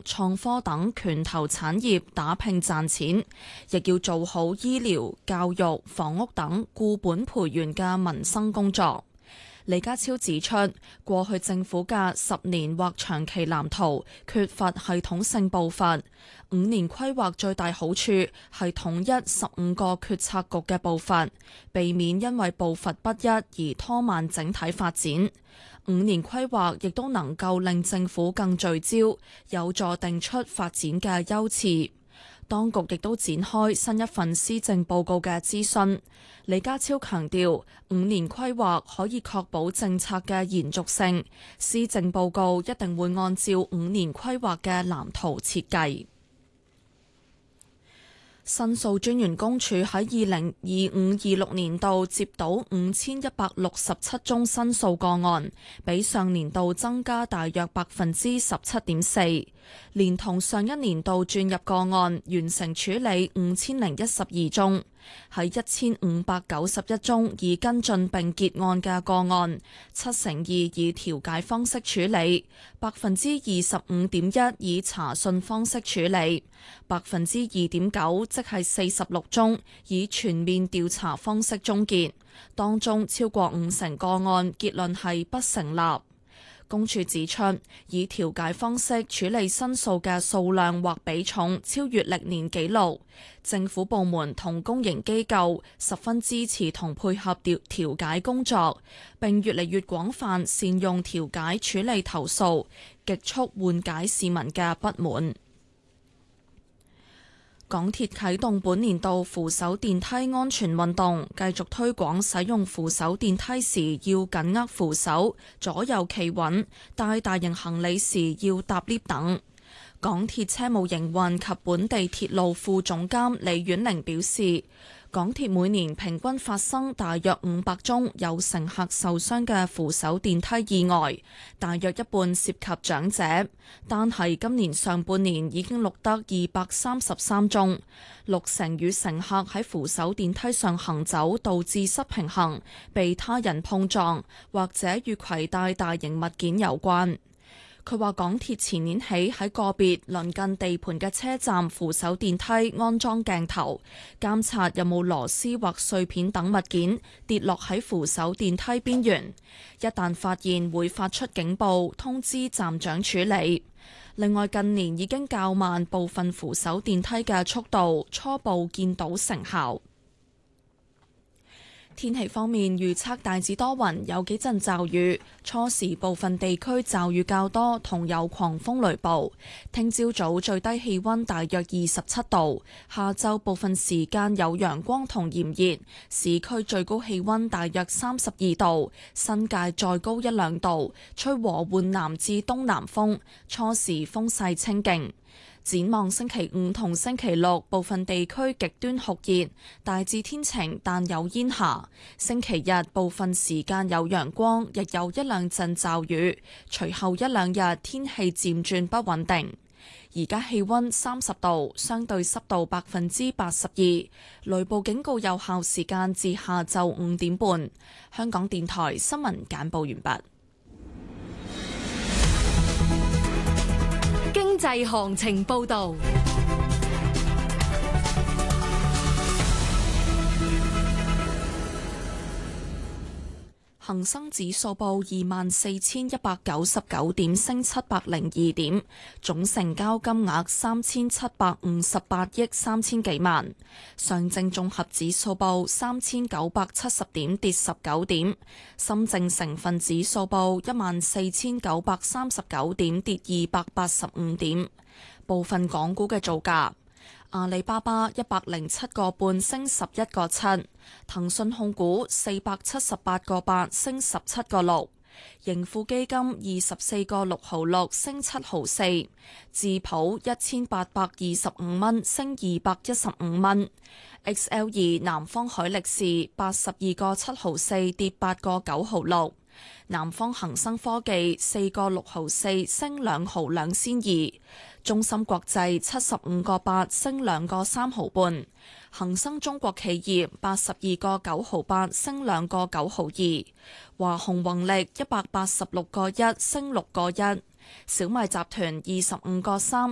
創科等拳頭產業打拼賺錢，亦要做好醫療、教育、房屋等固本培元嘅民生工作。李家超指出，過去政府嘅10年或長期藍圖缺乏系統性步伐，5年規劃最大好處係統一15個決策局嘅步伐，避免因為步伐不一而拖慢整體發展。5年規劃亦都能夠令政府更聚焦，有助定出發展嘅優次。當局亦都展開新一份施政報告嘅諮詢。李家超強調，5年規劃可以確保政策嘅延續性，施政報告一定會按照5年規劃嘅藍圖設計。申訴專員公署喺2025-26年度接到5167宗申訴個案，比上年度增加大約17.4%，連同上一年度轉入個案，完成處理5012宗。喺1591宗已跟進並結案嘅個案，72%以調解方式處理，25.1%以查詢方式處理，2.9%即係46宗以全面調查方式終結。當中超過50%個案結論係不成立。公署指出，以調解方式處理申訴嘅數量或比重超越歷年紀錄，政府部門同公營機構十分支持同配合調解工作，並越嚟越廣泛善用調解處理投訴，極速緩解市民嘅不滿。港鐵啟動本年度扶手電梯安全運動，繼續推廣使用扶手電梯時要緊握扶手、左右企穩，帶大型行李時要搭 lift 等。港鐵車務營運及本地鐵路副總監李婉玲表示，港鐵每年平均發生大約500宗有乘客受傷嘅扶手電梯意外，大約一半涉及長者。單係今年上半年已經錄得233宗，60%與乘客喺扶手電梯上行走導致失平衡，被他人碰撞，或者與攜帶大型物件有關。佢話港鐵前年起喺個別鄰近地盤嘅車站扶手電梯安裝鏡頭，監察有冇螺絲或碎片等物件跌落喺扶手電梯邊緣。一旦發現會發出警報，通知站長處理。另外近年已經較慢部分扶手電梯嘅速度，初步見到成效。天氣方面，預測大致多雲，有幾陣驟雨，初時部分地區驟雨較多，同有狂風雷暴。聽朝早最低氣溫大約27度，下晝部分時間有陽光同炎熱，市區最高氣溫大約32度，新界再高1-2度，吹和緩南至東南風，初時風勢清勁。展望星期5同星期6，部分地區極端酷熱，大致天晴但有煙霞。星期日部分時間有陽光，亦有1-2陣驟雨。隨後1-2日天氣漸轉不穩定。而家氣溫30度，相對濕度82%，雷暴警告有效時間至下晝5點半。香港電台新聞簡報完畢。 經濟行情報道。 恒生指數報24,199點，升702點，總成交金額3758億3000幾萬。上證綜合指數報3970點，跌19點。深證成分指數報14939點，跌285點。部分港股嘅造價。阿里巴巴107個半升11個7，騰訊控股478個8升17個6，盈富基金24個6毫6升7毫4，智普1825蚊升215蚊，XL2南方海力士82個7毫4跌8個9毫6。南方恒生科技4個6毫4升2毫2仙2，中芯國際75個8升2個3毫半，恒生中國企業82個9毫8升2個9毫2，華虹宏力186個1升6個1，小米集團25個3